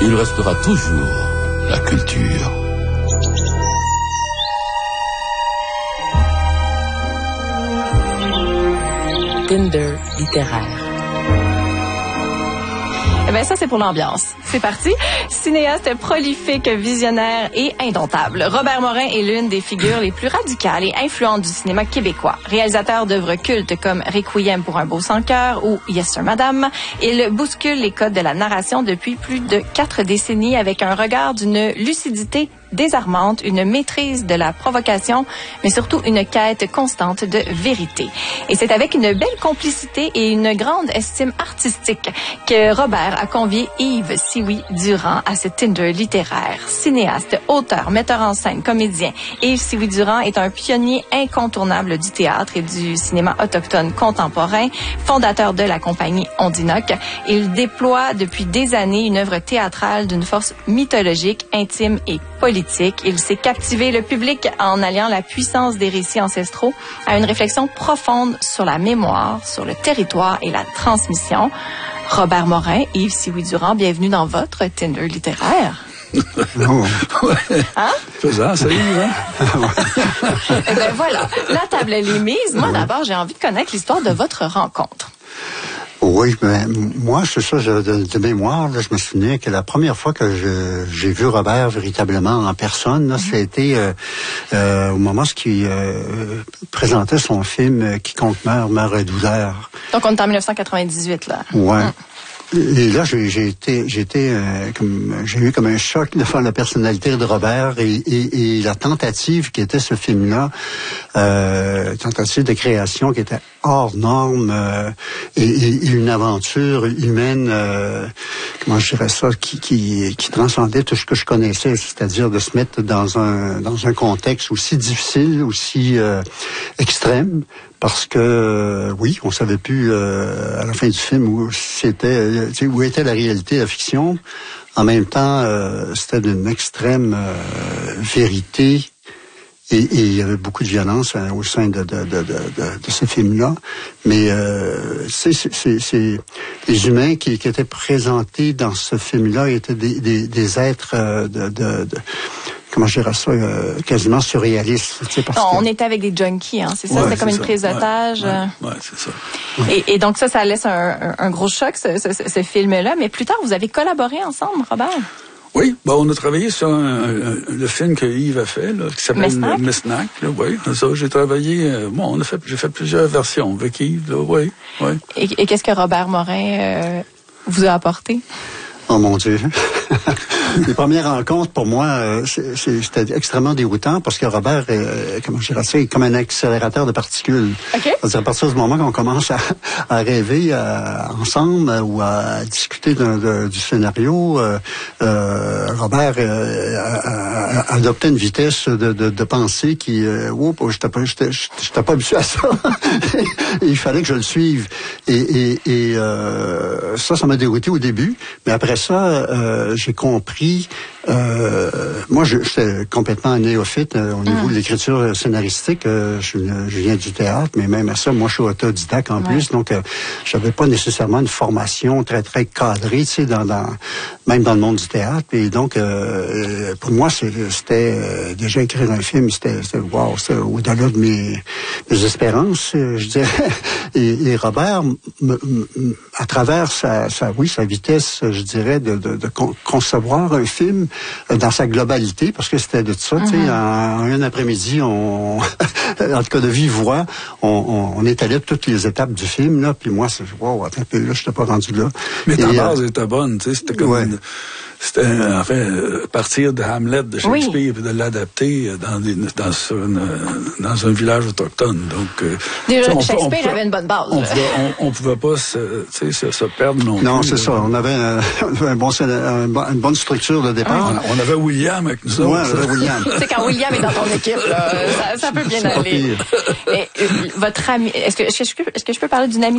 il restera toujours la culture. Tinder littéraire. Eh bien, ça, c'est pour l'ambiance. C'est parti. Cinéaste prolifique, visionnaire et indomptable. Robert Morin est l'une des figures les plus radicales et influentes du cinéma québécois. Réalisateur d'œuvres cultes comme Requiem pour un beau sans cœur ou Yes Sir Madame, il bouscule les codes de la narration depuis plus de 4 décennies avec un regard d'une lucidité désarmante, une maîtrise de la provocation, mais surtout une quête constante de vérité. Et c'est avec une belle complicité et une grande estime artistique que Robert a convié Yves Sioui-Durand à ce Tinder littéraire. Cinéaste, auteur, metteur en scène, comédien, Yves Sioui-Durand est un pionnier incontournable du théâtre et du cinéma autochtone contemporain, fondateur de la compagnie Ondinoc. Il déploie depuis des années une œuvre théâtrale d'une force mythologique, intime et politique. Il sait captiver le public en alliant la puissance des récits ancestraux à une réflexion profonde sur la mémoire, sur le territoire et la transmission. Robert Morin, Yves Sioui-Durand, bienvenue dans votre Tinder littéraire. Oh. Hein? Faisant, ça y est, hein? Eh bien voilà, la table elle est mise. Moi d'abord, j'ai envie de connaître l'histoire de votre rencontre. Oui, mais moi, c'est ça, de mémoire, là, je me souviens que la première fois que j'ai vu Robert véritablement en personne, là, c'était au moment où il présentait son film « Quiconque meurt et douleur ». Donc on est en 1998, là. Ouais. Et là, j'ai eu comme un choc devant la personnalité de Robert et la tentative qui était ce film-là, tentative de création qui était hors norme et une aventure humaine, comment je dirais ça, qui transcendait tout ce que je connaissais, c'est-à-dire de se mettre dans un contexte aussi difficile, aussi extrême. Parce que oui, on savait plus à la fin du film où était la réalité, la fiction. En même temps, c'était d'une extrême vérité et il y avait beaucoup de violence au sein de ce film-là. Mais c'est les humains qui étaient présentés dans ce film-là étaient des êtres comment je dirais ça, quasiment surréaliste. On était avec des junkies, hein, c'est ça? C'était comme une prise d'otage. Ouais, c'est ça. Et donc ça laisse un gros choc, ce film-là. Mais plus tard, vous avez collaboré ensemble, Robert? Oui, on a travaillé sur le film que Yves a fait, là, qui s'appelle Mesnac. Oui, ça, j'ai travaillé. J'ai fait plusieurs versions avec Yves, là, oui. Et qu'est-ce que Robert Morin vous a apporté? Oh mon Dieu. Les premières rencontres, pour moi, c'était extrêmement déroutant parce que Robert, comment je dirais ça, est comme un accélérateur de particules. Okay. C'est-à-dire, à partir du moment qu'on commence à rêver ensemble ou à discuter du scénario, Robert a adopté une vitesse de pensée qui, j'étais pas habitué à ça. Il fallait que je le suive. Et ça m'a dérouté au début, mais après ça, j'ai compris. Moi, j'étais complètement néophyte au niveau de l'écriture scénaristique. Je viens du théâtre, mais même à ça, moi, je suis autodidacte en plus, donc j'avais pas nécessairement une formation très très cadrée, tu sais, même dans le monde du théâtre. Et donc, pour moi, c'était déjà écrire un film, c'était au-delà de mes espérances, je dirais. Et Robert, à travers sa vitesse, je dirais, de concevoir un film dans sa globalité, parce que c'était de ça, tu sais, en un après-midi, en tout cas de vive voix, on étalait toutes les étapes du film, là, puis moi, attends un peu, là, je n'étais pas rendu là. Mais ta base était bonne, tu sais, c'était comme c'était, partir de Hamlet de Shakespeare et de l'adapter dans un village autochtone. Donc, déjà, Shakespeare avait une bonne base. On pouvait pas se perdre non plus. Non, c'est ça. On avait une bonne structure de départ. On avait William avec nous autres. Oui, on avait William. Tu sais, quand William est dans ton équipe, là, ça peut bien aller. Mais, votre ami, est-ce que je peux parler d'une amitié